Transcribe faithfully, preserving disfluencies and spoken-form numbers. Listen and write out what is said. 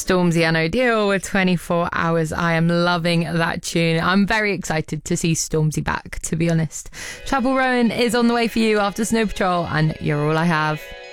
Stormzy and O'Deal with twenty-four hours. I am loving that tune. I'm very excited to see Stormzy back, to be honest. Chapel Rowan is on the way for you after Snow Patrol and You're All I Have.